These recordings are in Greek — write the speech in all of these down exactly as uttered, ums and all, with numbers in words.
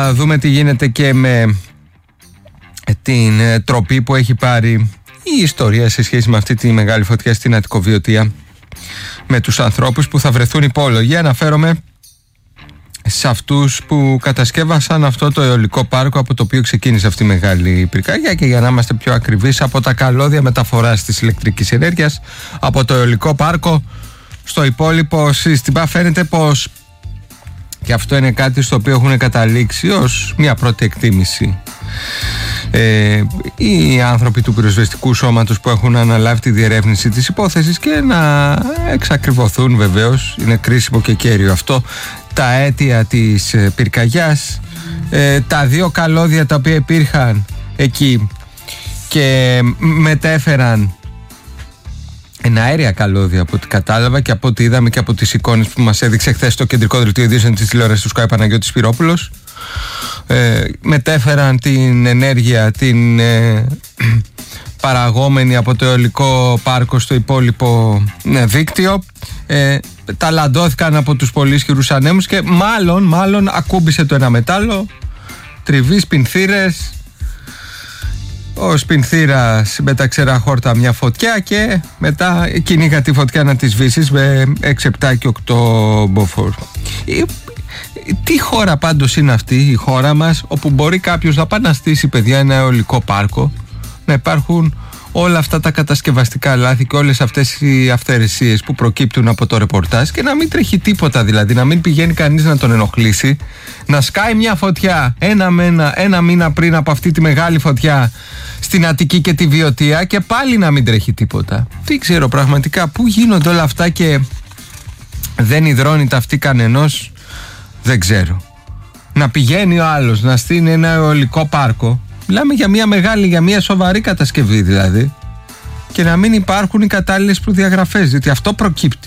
να δούμε τι γίνεται και με την τροπή που έχει πάρει η ιστορία σε σχέση με αυτή τη μεγάλη φωτιά στην Αττικοβιωτία, με τους ανθρώπους που θα βρεθούν υπόλογοι. Αναφέρομαι σε αυτούς που κατασκεύασαν αυτό το αιωλικό πάρκο από το οποίο ξεκίνησε αυτή η μεγάλη πυρκαγιά, και για να είμαστε πιο ακριβείς, από τα καλώδια μεταφοράς της ηλεκτρικής ενέργειας από το αιωλικό πάρκο στο υπόλοιπο σύστημα. Φαίνεται πως, και αυτό είναι κάτι στο οποίο έχουν καταλήξει ως μια πρώτη εκτίμηση ε, οι άνθρωποι του πυροσβεστικού σώματος που έχουν αναλάβει τη διερεύνηση της υπόθεσης, και να εξακριβωθούν, βεβαίως είναι κρίσιμο και κέριο αυτό, τα αίτια της πυρκαγιάς, ε, τα δύο καλώδια τα οποία υπήρχαν εκεί και μετέφεραν εναέρια καλώδια από ό,τι κατάλαβα και από ό,τι είδαμε και από τις εικόνες που μας έδειξε χθες το κεντρικό δελτίο ειδήσεων της τηλεόρασης του Sky Παναγιώτης Σπυρόπουλος. Ε, μετέφεραν την ενέργεια την ε, παραγόμενη από το αιωλικό πάρκο στο υπόλοιπο ε, δίκτυο. Ε, ταλαντώθηκαν από τους πολύ ισχυρούς ανέμους και μάλλον, μάλλον ακούμπησε το ένα μετάλλο, τριβή, σπινθήρες. Ο σπινθήρας με τα ξερά χόρτα μια φωτιά, και μετά κυνήγα τη φωτιά να τη σβήσεις με έξι, επτά και οκτώ μποφόρ. Τι χώρα πάντως είναι αυτή η χώρα μας, όπου μπορεί κάποιος να πάει να στήσει, παιδιά, ένα αιωλικό πάρκο, να υπάρχουν όλα αυτά τα κατασκευαστικά λάθη και όλες αυτές οι αυθαιρεσίες που προκύπτουν από το ρεπορτάζ, και να μην τρέχει τίποτα, δηλαδή να μην πηγαίνει κανείς να τον ενοχλήσει, να σκάει μια φωτιά ένα, μένα, ένα μήνα πριν από αυτή τη μεγάλη φωτιά στην Αττική και τη Βιωτία, και πάλι να μην τρέχει τίποτα. Δεν ξέρω πραγματικά πού γίνονται όλα αυτά και δεν υδρώνει τα αυτή κανενός. Δεν ξέρω. Να πηγαίνει ο άλλος να στείλει ένα αιωλικό πάρκο, μιλάμε για μια μεγάλη, για μια σοβαρή κατασκευή δηλαδή, και να μην υπάρχουν οι κατάλληλες προδιαγραφές, διότι αυτό προκύπτει.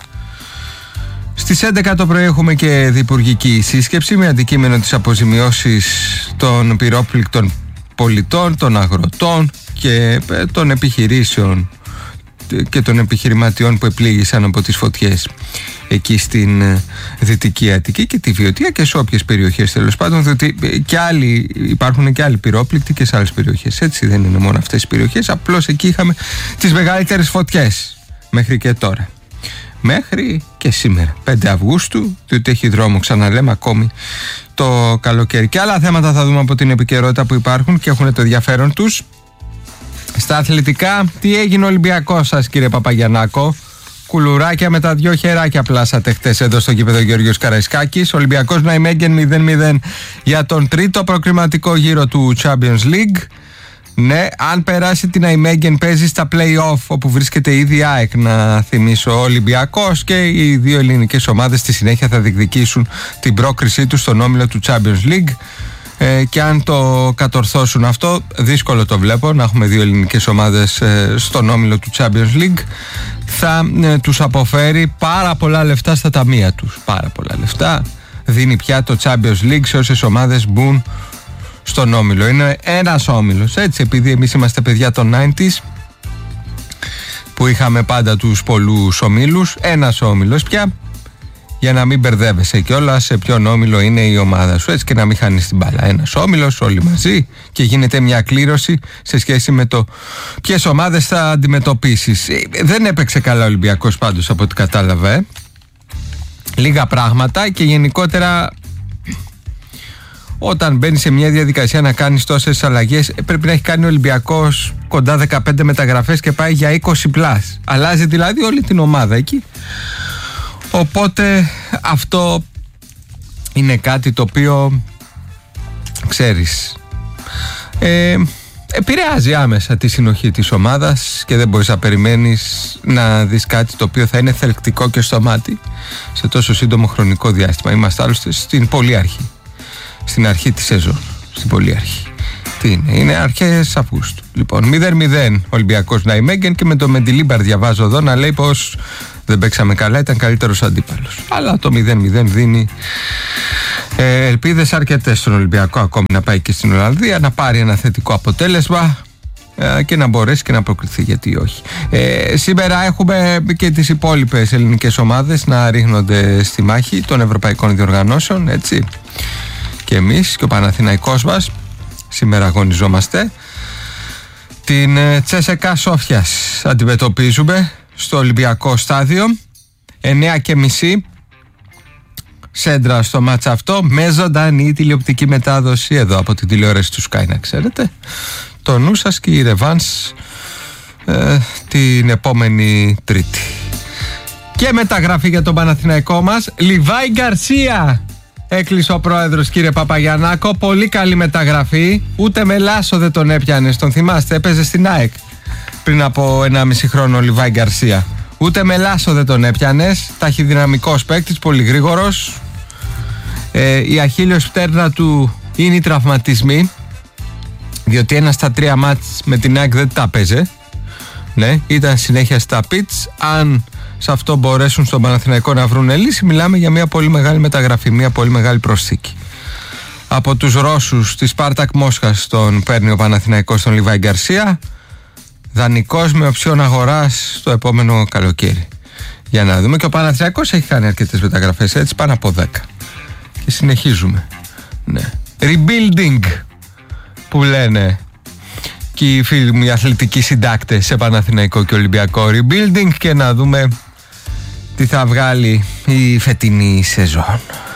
Στις έντεκα το πρωί έχουμε και διυπουργική σύσκεψη με αντικείμενο τις αποζημιώσεις των πυρόπληκτων πολιτών, των αγροτών και των επιχειρήσεων και των επιχειρηματιών που επλήγησαν από τις φωτιές εκεί στην Δυτική Αττική και τη Βιωτία και σε όποιες περιοχές τέλος πάντων, διότι και άλλοι, υπάρχουν και άλλοι πυρόπληκτοι και σε άλλες περιοχές, έτσι δεν είναι μόνο αυτές οι περιοχές, απλώς εκεί είχαμε τις μεγαλύτερες φωτιές μέχρι και τώρα, μέχρι και σήμερα πέντε Αυγούστου, διότι έχει δρόμο, ξαναλέμε, ακόμη το καλοκαίρι. Και άλλα θέματα θα δούμε από την επικαιρότητα που υπάρχουν και έχουν το ενδιαφέρον τους. Στα αθλητικά, τι έγινε ο Ολυμπιακός σας, κύριε Παπαγιαννάκο? Κουλουράκια με τα δυο χεράκια πλάσατε χτες εδώ στο γήπεδο Γεώργιος Καραϊσκάκης. Ολυμπιακός Ναϊμέγγεν μηδέν μηδέν για τον τρίτο προκριματικό γύρο του Champions League. Ναι, αν περάσει την Ναϊμέγγεν παίζει στα play-off, όπου βρίσκεται ήδη η ΑΕΚ, να θυμίσω, ο Ολυμπιακός, και οι δύο ελληνικές ομάδες στη συνέχεια θα διεκδικήσουν την πρόκρισή τους στον όμιλο του Champions League. Ε, και αν το κατορθώσουν αυτό, δύσκολο το βλέπω να έχουμε δύο ελληνικές ομάδες ε, στον όμιλο του Champions League, θα ε, τους αποφέρει πάρα πολλά λεφτά στα ταμεία τους, πάρα πολλά λεφτά δίνει πια το Champions League σε όσες ομάδες μπουν στον όμιλο. Είναι ένας όμιλος, έτσι, επειδή εμείς είμαστε παιδιά των ενενήντα που είχαμε πάντα τους πολλούς ομίλους, ένας όμιλος πια, για να μην μπερδεύεσαι κιόλας σε ποιον όμιλο είναι η ομάδα σου, έτσι, και να μην χάνεις την μπάλα. Ένας όμιλος, όλοι μαζί, και γίνεται μια κλήρωση σε σχέση με το ποιες ομάδες θα αντιμετωπίσεις. Δεν έπαιξε καλά ο Ολυμπιακός πάντως από ό,τι κατάλαβα, ε. Λίγα πράγματα, και γενικότερα όταν μπαίνει σε μια διαδικασία να κάνεις τόσες αλλαγές, πρέπει να έχει κάνει ο Ολυμπιακός κοντά δεκαπέντε μεταγραφές και πάει για είκοσι πλάς. Αλλάζει δηλαδή όλη την ομάδα εκεί. Οπότε αυτό είναι κάτι το οποίο, ξέρεις, ε, επηρεάζει άμεσα τη συνοχή της ομάδας, και δεν μπορείς να περιμένεις να δεις κάτι το οποίο θα είναι θελκτικό και στο μάτι σε τόσο σύντομο χρονικό διάστημα. Είμαστε άλλωστε στην πολύ αρχή, στην αρχή της σεζόν, στην πολύ αρχή. Τι είναι, είναι αρχές Αυγούστου. Λοιπόν, μηδέν μηδέν Ολυμπιακός Ναϊμέγγεν, και με το Μεντιλίμπαρ διαβάζω εδώ να λέει πως δεν παίξαμε καλά, ήταν καλύτερος αντίπαλος. Αλλά το μηδέν μηδέν δίνει ε, ελπίδες αρκετές στον Ολυμπιακό ακόμη να πάει και στην Ολλανδία, να πάρει ένα θετικό αποτέλεσμα ε, και να μπορέσει και να προκριθεί, γιατί όχι. Ε, σήμερα έχουμε και τις υπόλοιπες ελληνικές ομάδες να ρίχνονται στη μάχη των ευρωπαϊκών διοργανώσεων, έτσι. Και και εμείς και ο Παναθηναϊκός μας. Σήμερα αγωνιζόμαστε. Την Τσέσεκα Σόφιας αντιμετωπίζουμε στο Ολυμπιακό Στάδιο. εννιά και μισή σέντρα στο μάτς αυτό, με ζωντανή τηλεοπτική μετάδοση εδώ από την τηλεόραση του Sky, να ξέρετε. Το νου σας και η ρεβάνς ε, την επόμενη Τρίτη. Και μεταγραφή για τον Παναθηναϊκό μας, Λιβάη Γκαρσία. Έκλεισε ο πρόεδρος, κύριε Παπαγιαννάκο. Πολύ καλή μεταγραφή. Ούτε με Λάσο δεν τον έπιανες. Τον θυμάστε, έπαιζε στην ΑΕΚ πριν από ενάμιση χρόνο ο Λιβάη Γκαρσία. Ούτε με Λάσο δεν τον έπιανες. Ταχυδυναμικός παίκτης, πολύ γρήγορος. Ε, η αχίλλειος πτέρνα του είναι οι τραυματισμοί. Διότι ένα στα τρία μάτς με την ΑΕΚ δεν τα παίζε. Ναι, ήταν συνέχεια στα πιτς. Αν σε αυτό μπορέσουν στον Παναθηναϊκό να βρουν λύση, μιλάμε για μια πολύ μεγάλη μεταγραφή, μια πολύ μεγάλη προσθήκη. Από τους Ρώσους της Σπάρτακ Μόσχας τον παίρνει ο Παναθηναϊκός τον Λιβάη Γκαρσία, δανεικός με οψιόν αγοράς το επόμενο καλοκαίρι. Για να δούμε, και ο Παναθηναϊκός έχει κάνει αρκετές μεταγραφές, έτσι, πάνω από δέκα. Και συνεχίζουμε. Ναι. Rebuilding που λένε και οι φίλοι μου οι αθλητικοί συντάκτες σε Παναθηναϊκό και Ολυμπιακό. Rebuilding, και να δούμε τι θα βγάλει η φετινή σεζόν.